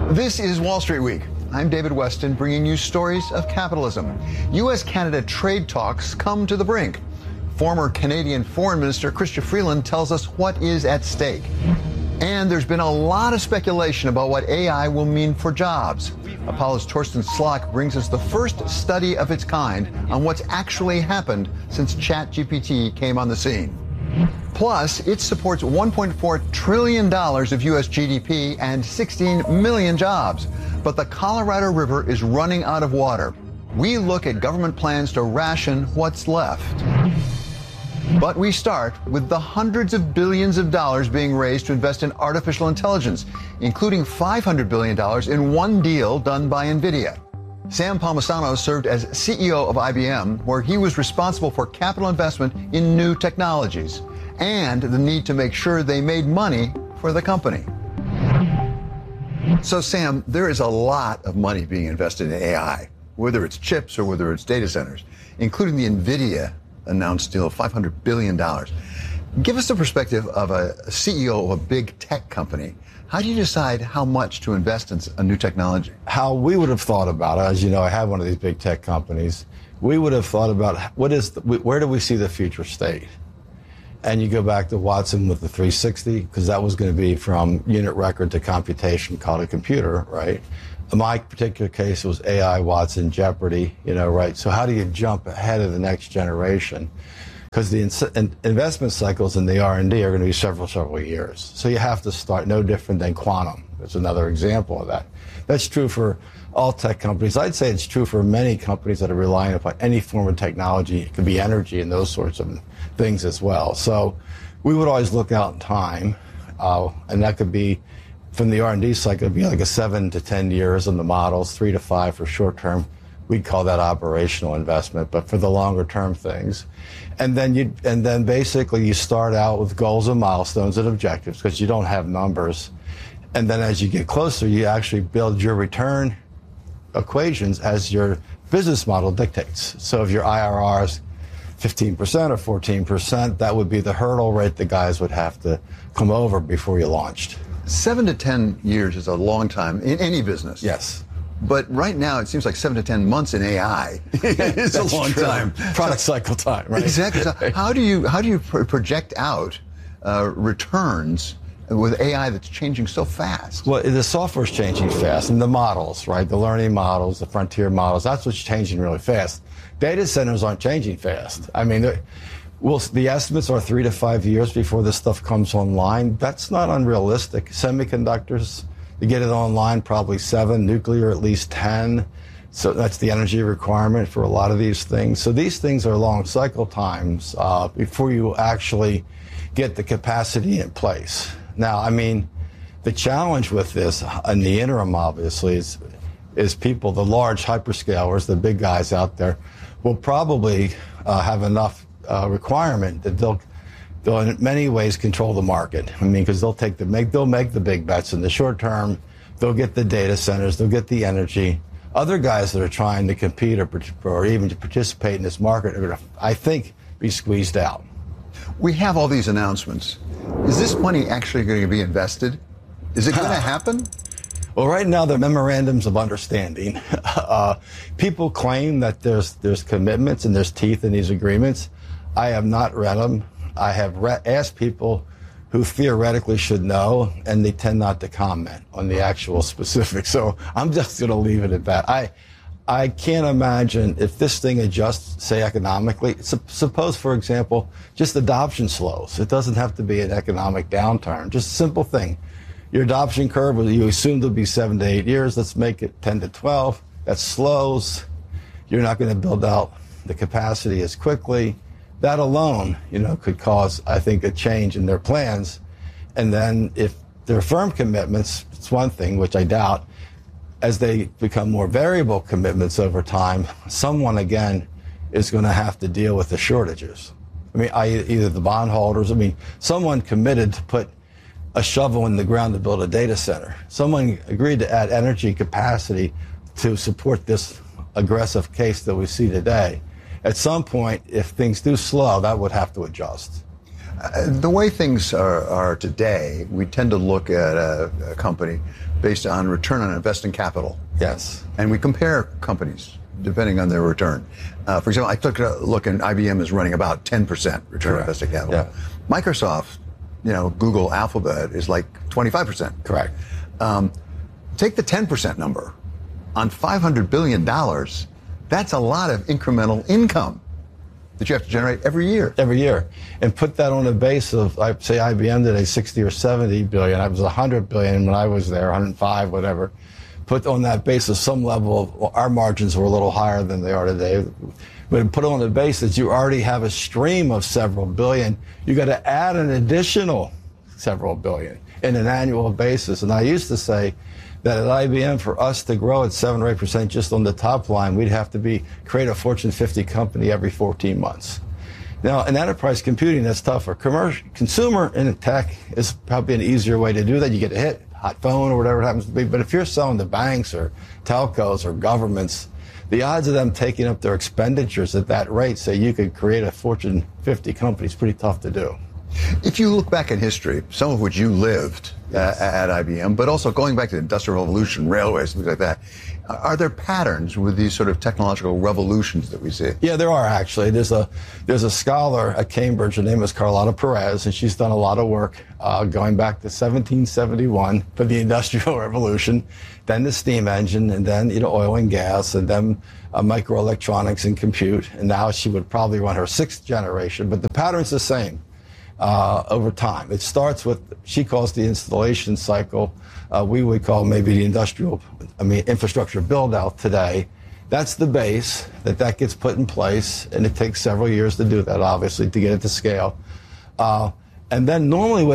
This is Wall Street Week. I'm David Weston, bringing you stories of capitalism. U.S.-Canada trade talks come to the brink. Former Canadian Foreign Minister Chrystia Freeland tells us what is at stake. And there's been a lot of speculation about what AI will mean for jobs. Apollo's Torsten Slok brings us the first study of its kind on what's actually happened since ChatGPT came on the scene. Plus, it supports $1.4 trillion of U.S. GDP and 16 million jobs. But the Colorado River is running out of water. We look at government plans to ration what's left. But we start with the hundreds of billions of dollars being raised to invest in artificial intelligence, including $500 billion in one deal done by NVIDIA. Sam Palmisano served as CEO of IBM, where he was responsible for capital investment in new technologies and the need to make sure they made money for the company. So, Sam, there is a lot of money being invested in AI, whether it's chips or whether it's data centers, including the NVIDIA announced deal of $500 billion. Give us the perspective of a CEO of a big tech company. How do you decide how much to invest in a new technology? How we would have thought about it, as you know, I have one of these big tech companies. We would have thought about where do we see the future state? And you go back to Watson with the 360, because that was going to be from unit record to computation called a computer, right? In my particular case, it was AI, Watson, Jeopardy, right? So how do you jump ahead of the next generation? Because the investment cycles in the R&D are going to be several years. So you have to start no different than quantum. That's another example of that. That's true for all tech companies. I'd say it's true for many companies that are relying upon any form of technology. It could be energy and those sorts of things as well. So we would always look out in time, and that could be from the R&D cycle, it'd be like a 7 to 10 years on the models, 3 to 5 for short term. We'd call that operational investment, but for the longer term things. And then basically you start out with goals and milestones and objectives because you don't have numbers. And then as you get closer, you actually build your return equations as your business model dictates. So if your IRR is 15% or 14%, that would be the hurdle rate the guys would have to come over before you launched. 7 to 10 years is a long time in any business. Yes. But right now, it seems like 7 to 10 months in AI is a long time. Product cycle time, right? Exactly. So how do you project out returns with AI that's changing so fast? Well, the software's changing fast, and the models, right? The learning models, the frontier models, that's what's changing really fast. Data centers aren't changing fast. I mean, the estimates are 3 to 5 years before this stuff comes online. That's not unrealistic. Semiconductors, to get it online, probably 7, nuclear at least 10. So that's the energy requirement for a lot of these things. So these things are long cycle times before you actually get the capacity in place. Now, I mean, the challenge with this in the interim, obviously, is people, the large hyperscalers, the big guys out there, will probably have enough requirement that they'll in many ways control the market. I mean, because they'll make the big bets in the short term. They'll get the data centers. They'll get the energy. Other guys that are trying to compete or even to participate in this market are going to, I think, be squeezed out. We have all these announcements. Is this money actually going to be invested? Is it going to happen? Well, right now, the memorandums of understanding. People claim that there's commitments and there's teeth in these agreements. I have not read them. I have asked people who theoretically should know, and they tend not to comment on the actual specifics. So I'm just going to leave it at that. I can't imagine if this thing adjusts, say, economically. Suppose, for example, just adoption slows. It doesn't have to be an economic downturn. Just a simple thing. Your adoption curve, you assumed will be 7 to 8 years. Let's make it 10 to 12. That slows. You're not going to build out the capacity as quickly. That alone, could cause, I think, a change in their plans. And then if they're firm commitments, it's one thing, which I doubt. As they become more variable commitments over time, someone, again, is going to have to deal with the shortages. I mean, either the bondholders, someone committed to put a shovel in the ground to build a data center. Someone agreed to add energy capacity to support this aggressive case that we see today. At some point, if things do slow, that would have to adjust. The way things are today, we tend to look at a company based on return on investing capital. Yes. And we compare companies depending on their return. For example, I took a look, and IBM is running about 10% return on invested capital. Yeah. Microsoft, Google, Alphabet is like 25%. Correct. Take the 10% number on $500 billion. That's a lot of incremental income that you have to generate every year. Every year. And put that on a base of, say, IBM today, 60 or 70 billion. I was 100 billion when I was there, 105, whatever. Put on that base of some level of, well, our margins were a little higher than they are today. But put on the base that you already have a stream of several billion. You got to add an additional several billion in an annual basis. And I used to say that at IBM, for us to grow at 7 or 8% just on the top line, we'd have to create a Fortune 50 company every 14 months. Now, in enterprise computing, that's tougher. Consumer in tech is probably an easier way to do that. You get a hot phone or whatever it happens to be. But if you're selling to banks or telcos or governments, the odds of them taking up their expenditures at that rate, say you could create a Fortune 50 company, is pretty tough to do. If you look back in history, some of which you lived at IBM, but also going back to the Industrial Revolution, railways, things like that, are there patterns with these sort of technological revolutions that we see? Yeah, there are actually. There's a scholar at Cambridge. Her name is Carlotta Perez, and she's done a lot of work going back to 1771 for the Industrial Revolution, then the steam engine, and then oil and gas, and then microelectronics and compute. And now she would probably run her 6th generation, but the pattern's the same. Over time. It starts with, she calls the installation cycle, we would call maybe the infrastructure build out today. That's the base, that gets put in place, and it takes several years to do that, obviously, to get it to scale. And then normally what